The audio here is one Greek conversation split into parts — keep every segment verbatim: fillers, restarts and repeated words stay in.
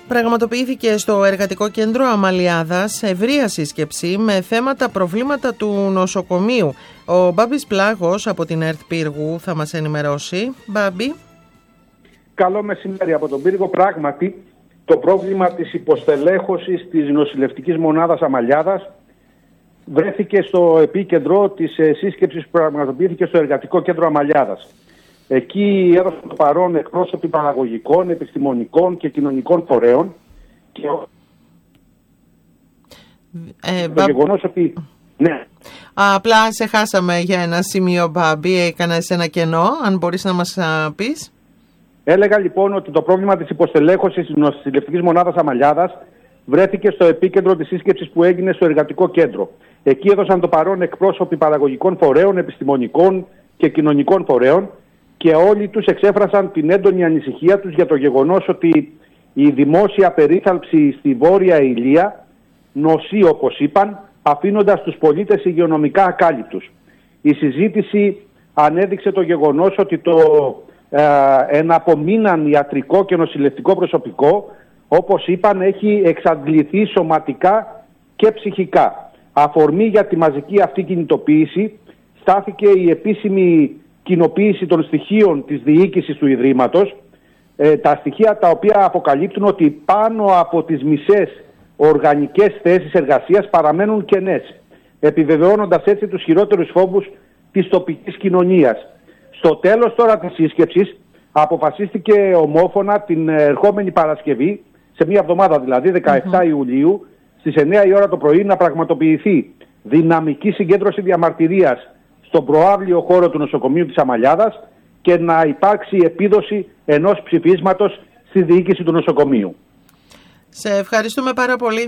Πραγματοποιήθηκε στο Εργατικό Κέντρο Αμαλιάδας ευρεία σύσκεψη με θέματα προβλήματα του νοσοκομείου. Ο Μπάμπης Πλάγος από την ΕΡΤ Πύργου θα μας ενημερώσει. Μπάμπη. Καλό μεσημέρι από τον Πύργο. Πράγματι, το πρόβλημα της υποστελέχωσης της νοσηλευτικής μονάδας Αμαλιάδας βρέθηκε στο επίκεντρο της σύσκεψης που πραγματοποιήθηκε στο Εργατικό Κέντρο Αμαλιάδας. Εκεί έδωσαν το παρόν εκπρόσωποι παραγωγικών, επιστημονικών και κοινωνικών φορέων και ε, το μπα... γεγονός ότι... Ναι. Απλά σε χάσαμε για ένα σημείο, Μπάμπη, έκανες ένα κενό, αν μπορείς να μας α, πεις. Έλεγα λοιπόν ότι το πρόβλημα της υποστελέχωσης της νοσηλευτικής μονάδας Αμαλιάδας βρέθηκε στο επίκεντρο της σύσκεψης που έγινε στο Εργατικό Κέντρο. Εκεί έδωσαν το παρόν εκπρόσωποι παραγωγικών φορέων, επιστημονικών και κοινωνικών φορέων και όλοι τους εξέφρασαν την έντονη ανησυχία τους για το γεγονός ότι η δημόσια περίθαλψη στη Βόρεια Ηλία νοσεί, όπως είπαν, αφήνοντας τους πολίτες υγειονομικά ακάλυπτους. Η συζήτηση ανέδειξε το γεγονός ότι το ε, εναπομείναν ιατρικό και νοσηλευτικό προσωπικό, όπως είπαν, έχει εξαντληθεί σωματικά και ψυχικά. Αφορμή για τη μαζική αυτή κινητοποίηση στάθηκε η επίσημη κοινοποίηση των στοιχείων της διοίκησης του Ιδρύματος, ε, τα στοιχεία τα οποία αποκαλύπτουν ότι πάνω από τις μισές οργανικές θέσεις εργασίας παραμένουν κενές, επιβεβαιώνοντας έτσι τους χειρότερους φόβους της τοπικής κοινωνίας. Στο τέλος τώρα της σύσκεψης αποφασίστηκε ομόφωνα την ερχόμενη Παρασκευή, σε μία εβδομάδα δηλαδή, δεκαεπτά mm-hmm. Ιουλίου, στις εννιά η ώρα το πρωί να πραγματοποιηθεί δυναμική συγκέντρωση διαμαρτυρίας στον προαύλιο χώρο του νοσοκομείου της Αμαλιάδας και να υπάρξει επίδοση ενός ψηφίσματος στη διοίκηση του νοσοκομείου. Σε ευχαριστούμε πάρα πολύ.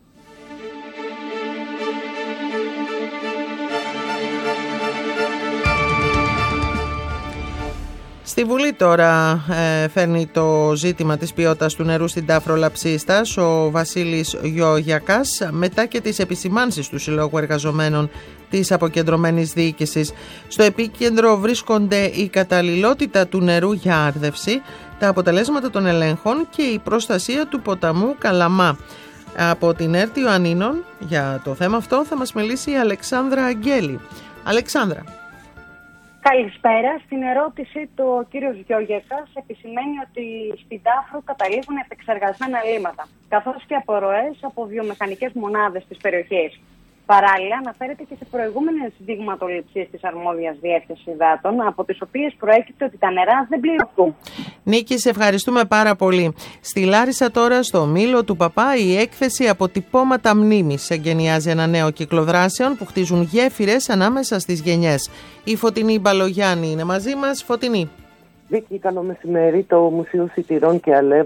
Στη Βουλή τώρα ε, φέρνει το ζήτημα της ποιότητας του νερού στην Τάφρο Λαψίστας ο Βασίλης Γιωγιακάς μετά και τις επισημάνσεις του Συλλόγου Εργαζομένων της Αποκεντρωμένης Διοίκησης. Στο επίκεντρο βρίσκονται η καταλληλότητα του νερού για άρδευση, τα αποτελέσματα των ελέγχων και η προστασία του ποταμού Καλαμά. Από την ΕΡΤ Ιωαννίνων για το θέμα αυτό θα μας μιλήσει η Αλεξάνδρα Αγγέλη. Αλεξάνδρα. Καλησπέρα. Στην ερώτηση του ο κύριος Γιωγιακάς επισημαίνει ότι στην Τάφρο καταλήγουν επεξεργασμένα λίμματα, καθώς και απορροές από βιομηχανικές μονάδες της περιοχής. Παράλληλα, αναφέρεται και σε προηγούμενες δειγματοληψίες της αρμόδιας διεύθυνσης υδάτων, από τις οποίες προέκυψε ότι τα νερά δεν πληρωθούν. Νίκη, σε ευχαριστούμε πάρα πολύ. Στη Λάρισα τώρα, στο Μήλο του Παπά, η έκθεση αποτυπώματα μνήμης εγκαινιάζει ένα νέο κύκλο δράσεων που χτίζουν γέφυρες ανάμεσα στις γενιές. Η Φωτεινή Μπαλογιάννη είναι μαζί μας. Φωτεινή. Βίκη, καλό μεσημέρι. Το Μουσείο Σιτηρών και Αλεύ